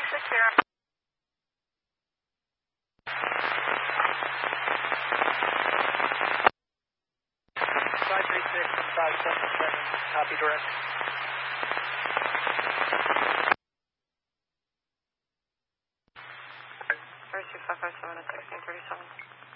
Secure. 536 and 577, copy direct. First 2557 at 1637.